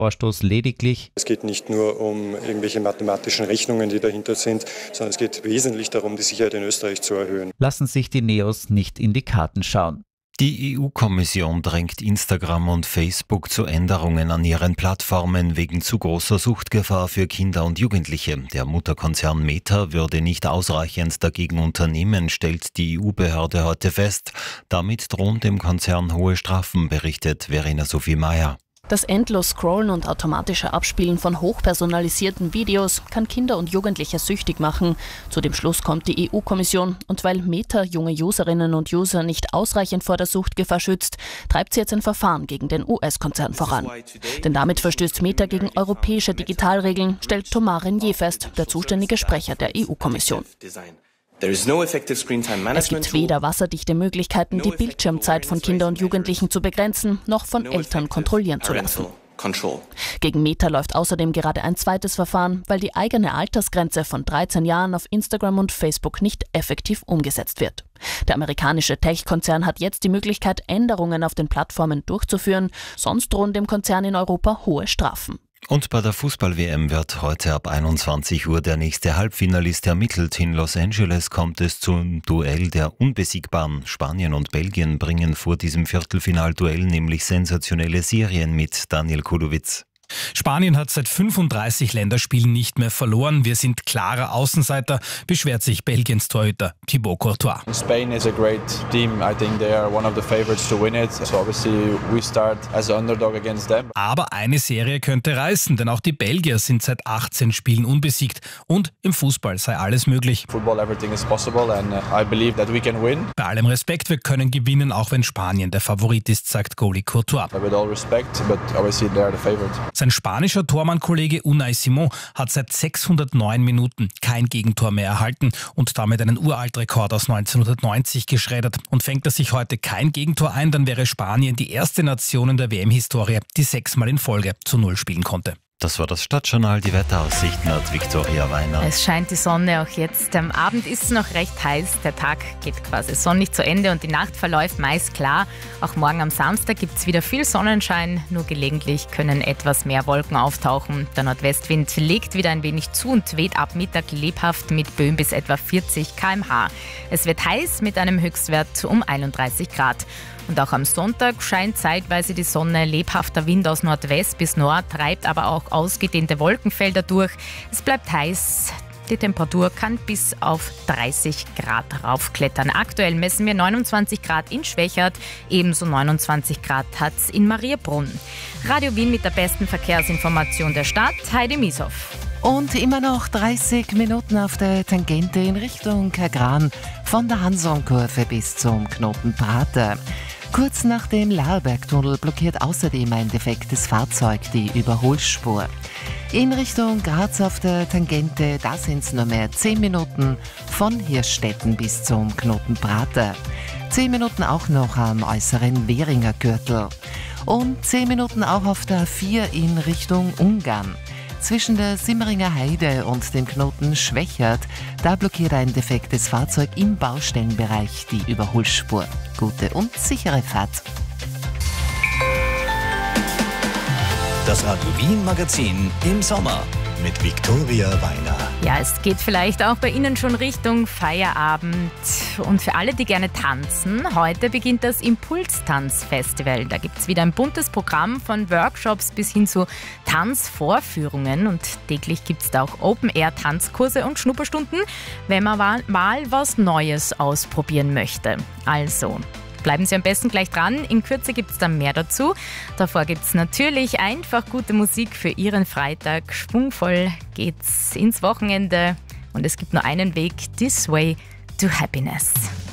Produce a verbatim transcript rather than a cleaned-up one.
Vorstoß lediglich: Es geht nicht nur um irgendwelche mathematischen Rechnungen, die dahinter sind, sondern es geht wesentlich darum, die Sicherheit in Österreich zu erhöhen. Lassen sich die Neos nicht in die Karten schauen. Die E U-Kommission drängt Instagram und Facebook zu Änderungen an ihren Plattformen wegen zu großer Suchtgefahr für Kinder und Jugendliche. Der Mutterkonzern Meta würde nicht ausreichend dagegen unternehmen, stellt die E U-Behörde heute fest. Damit drohen dem Konzern hohe Strafen, berichtet Verena Sophie Meyer. Das endlos Scrollen und automatische Abspielen von hochpersonalisierten Videos kann Kinder und Jugendliche süchtig machen. Zu dem Schluss kommt die E U-Kommission. Und weil Meta junge Userinnen und User nicht ausreichend vor der Suchtgefahr schützt, treibt sie jetzt ein Verfahren gegen den U S-Konzern voran. Denn damit verstößt Meta gegen europäische Digitalregeln, stellt Thomas Renier fest, der zuständige Sprecher der E U-Kommission. Es gibt weder wasserdichte Möglichkeiten, die Bildschirmzeit von Kindern und Jugendlichen zu begrenzen, noch von Eltern kontrollieren zu lassen. Gegen Meta läuft außerdem gerade ein zweites Verfahren, weil die eigene Altersgrenze von dreizehn Jahren auf Instagram und Facebook nicht effektiv umgesetzt wird. Der amerikanische Tech-Konzern hat jetzt die Möglichkeit, Änderungen auf den Plattformen durchzuführen, sonst drohen dem Konzern in Europa hohe Strafen. Und bei der Fußball-W M wird heute ab einundzwanzig Uhr der nächste Halbfinalist ermittelt. In Los Angeles kommt es zum Duell der Unbesiegbaren. Spanien und Belgien bringen vor diesem Viertelfinalduell nämlich sensationelle Serien mit. Daniel Kulowitz. Spanien hat seit fünfunddreißig Länderspielen nicht mehr verloren. Wir sind klarer Außenseiter, beschwert sich Belgiens Torhüter Thibaut Courtois. Spain is a great team. I think they are one of the favorites to win it. So obviously we start as an underdog against them. Aber eine Serie könnte reißen, denn auch die Belgier sind seit achtzehn Spielen unbesiegt und im Fußball sei alles möglich. Football, everything is possible and I believe that we can win. Bei allem Respekt, wir können gewinnen, auch wenn Spanien der Favorit ist, sagt Goalie Courtois. With all respect, but obviously they are the favorite. Sein spanischer Tormann-Kollege Unai Simón hat seit sechshundertneun Minuten kein Gegentor mehr erhalten und damit einen Uraltrekord aus neunzehnhundertneunzig geschreddert. Und fängt er sich heute kein Gegentor ein, dann wäre Spanien die erste Nation in der W M-Historie, die sechsmal in Folge zu Null spielen konnte. Das war das Stadtjournal. Die Wetteraussichten hat Viktoria Weiner. Es scheint die Sonne auch jetzt. Am Abend ist es noch recht heiß. Der Tag geht quasi sonnig zu Ende und die Nacht verläuft meist klar. Auch morgen am Samstag gibt es wieder viel Sonnenschein. Nur gelegentlich können etwas mehr Wolken auftauchen. Der Nordwestwind legt wieder ein wenig zu und weht ab Mittag lebhaft mit Böen bis etwa vierzig Kilometer pro Stunde. Es wird heiß mit einem Höchstwert um einunddreißig Grad. Und auch am Sonntag scheint zeitweise die Sonne. Lebhafter Wind aus Nordwest bis Nord treibt aber auch ausgedehnte Wolkenfelder durch. Es bleibt heiß. Die Temperatur kann bis auf dreißig Grad raufklettern. Aktuell messen wir neunundzwanzig Grad in Schwechat, ebenso neunundzwanzig Grad hat es in Mariabrunn. Radio Wien mit der besten Verkehrsinformation der Stadt, Heidi Mieshoff. Und immer noch dreißig Minuten auf der Tangente in Richtung Kagran, von der Hansonkurve bis zum Knoten Prater. Kurz nach dem Laerbergtunnel blockiert außerdem ein defektes Fahrzeug die Überholspur. In Richtung Graz auf der Tangente, da sind es nur mehr zehn Minuten von Hirschstetten bis zum Knoten Prater. zehn Minuten auch noch am äußeren Währinger Gürtel. Und zehn Minuten auch auf der A vier in Richtung Ungarn. Zwischen der Simmeringer Heide und dem Knoten Schwechat, da blockiert ein defektes Fahrzeug im Baustellenbereich die Überholspur. Gute und sichere Fahrt. Das Radio Wien Magazin im Sommer mit Viktoria Weiner. Ja, es geht vielleicht auch bei Ihnen schon Richtung Feierabend. Und für alle, die gerne tanzen, heute beginnt das Impulstanzfestival. Da gibt es wieder ein buntes Programm von Workshops bis hin zu Tanzvorführungen. Und täglich gibt es da auch Open-Air-Tanzkurse und Schnupperstunden, wenn man mal was Neues ausprobieren möchte. Also bleiben Sie am besten gleich dran. In Kürze gibt es dann mehr dazu. Davor gibt es natürlich einfach gute Musik für Ihren Freitag. Schwungvoll geht's ins Wochenende. Und es gibt nur einen Weg: This Way to Happiness.